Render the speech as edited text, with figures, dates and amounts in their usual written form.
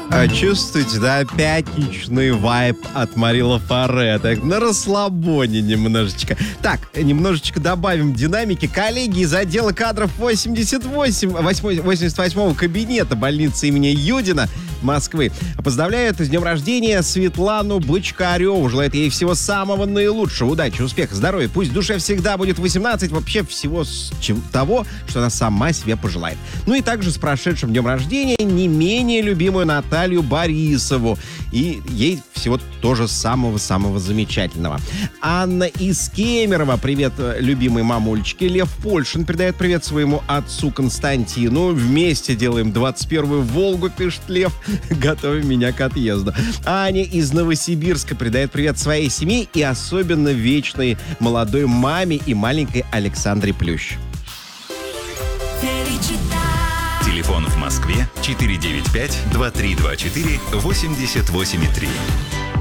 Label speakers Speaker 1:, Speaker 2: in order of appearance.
Speaker 1: Чувствуете, да, пятничный вайб от Марила Фаре. Так, на расслабоне немножечко. Так, немножечко добавим динамики. Коллеги из отдела кадров 88-го кабинета больницы имени Юдина Москвы поздравляют с днем рождения Светлану Бочкареву. Желает ей всего самого наилучшего. Удачи, успеха, здоровья. Пусть в душе всегда будет 18. Вообще всего того, что она сама себе пожелает. Ну и также с прошедшим днем рождения не менее любимую Наталью Борисову. И ей всего тоже самого-самого замечательного. Анна из Кемерово. Привет, любимой мамульчике. Лев Польшин передает привет своему отцу Константину. Вместе делаем 21-ю Волгу, пишет Лев. Готовим меня к отъезду. Аня из Новосибирска передает привет своей семье и особенно вечной молодой маме и маленькой Александре Плющ.
Speaker 2: Телефон в Москве 495-2324-88,3.